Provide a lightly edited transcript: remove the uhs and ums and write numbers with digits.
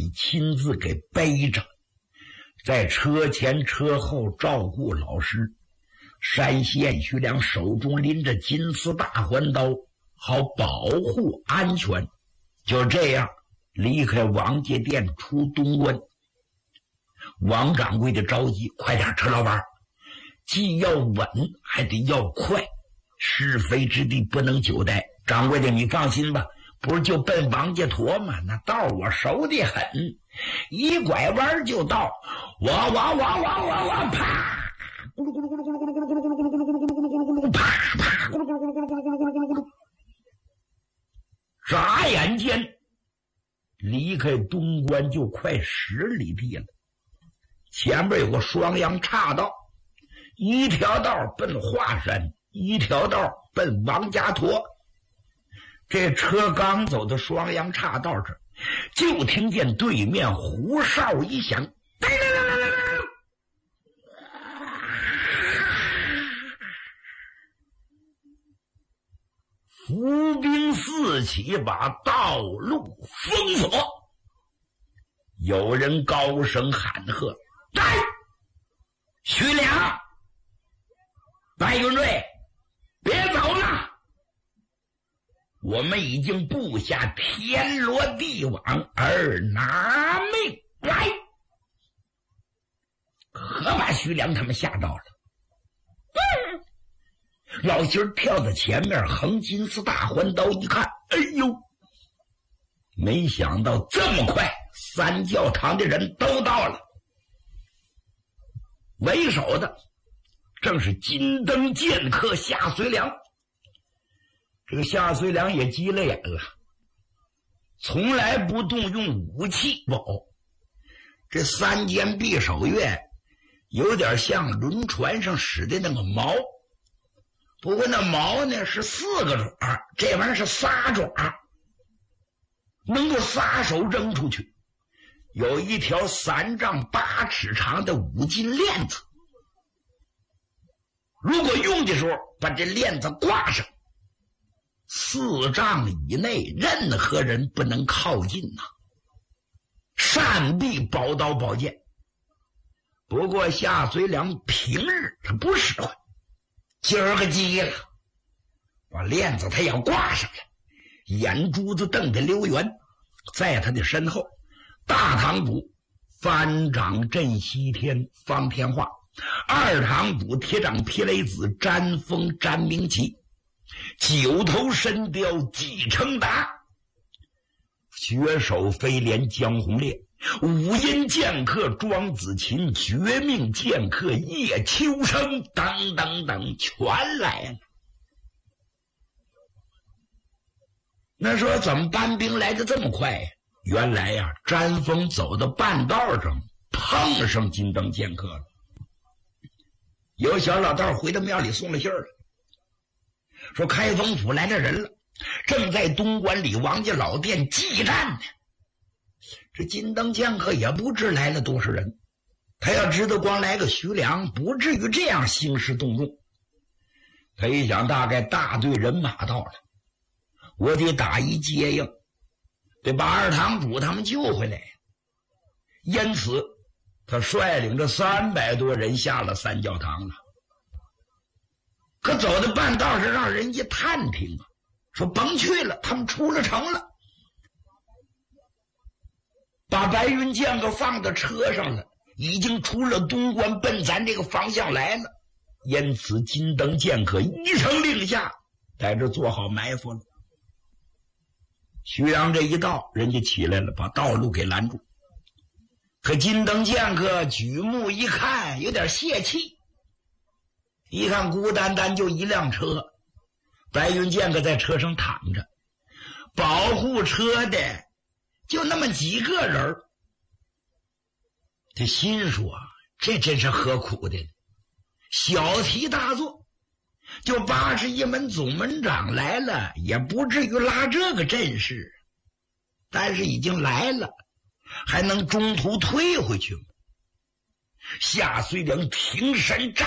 己亲自给背着，在车前车后照顾老师。山县徐良手中拎着金丝大环刀，好保护安全。就这样离开王家店出东关。王掌柜的着急，快点，车老板，既要稳还得要快，是非之地不能久待。掌柜的你放心吧，不是就奔王家坨吗？那道我熟得很，一拐弯就到。哇哇哇哇哇哇，啪！咕噜咕噜咕噜咕噜咕噜咕噜咕噜咕噜咕噜咕噜咕噜咕噜咕噜咕噜，啪啪！咕噜咕噜咕噜咕噜咕噜咕噜咕噜咕噜咕噜。眨眼间，离开东关就快10里地了。前边有个双阳岔道，一条道奔华山，一条道奔王家坨。这车刚走到双阳岔道这，就听见对面胡哨一响，伏兵四起，把道路封锁。有人高声喊喝：“来，徐良，白云瑞，别走了！我们已经布下天罗地网，而拿命来！”可把徐良他们吓到了。老媳儿跳到前面，横金丝大环刀一看，哎呦，没想到这么快，三教堂的人都到了。为首的正是金灯剑客夏随良。这个夏随良也急了眼了，从来不动用武器不。这三尖匕首钺有点像轮船上使的那个矛，不过那矛呢是4个爪，这玩意儿是仨爪，能够撒手扔出去。有一条3丈8尺长的5金链子，如果用的时候把这链子挂上，4丈以内任何人不能靠近呐，善避宝刀宝剑。不过夏随良平日他不使唤，今儿个急了，把链子他要挂上来，眼珠子瞪得溜圆。在他的身后，大堂主翻掌镇西天方天化，二堂主铁掌霹雷子詹峰詹明奇，九头神雕纪承达，绝手飞廉江红烈，五阴剑客庄子琴，绝命剑客叶秋生等等等全来了。那说怎么搬兵来的这么快呀？原来呀，詹峰走到半道上碰上金灯剑客了。有小老道回到庙里送了信儿了，说开封府来的人了，正在东关里王家老店祭战呢。这金灯剑客也不知来了多少人，他要知道光来个徐良不至于这样兴师动众。他一想，大概大队人马到了，我得打一接应，得把二堂主他们救回来。因此他率领着300多人下了三教堂了。可走到半道上，让人家探听啊，说甭去了，他们出了城了，把白云剑客放到车上了，已经出了东关，奔咱这个方向来了。因此金灯剑客一声令下，在这做好埋伏了。徐良这一到，人家起来了，把道路给拦住。可金灯剑客举目一看，有点泄气，一看孤单单就一辆车，白云剑客在车上躺着，保护车的就那么几个人。这心说，这真是何苦的，小题大做，就81门总门长来了，也不至于拉这个阵势，但是已经来了，还能中途退回去吗？夏遂良挺身站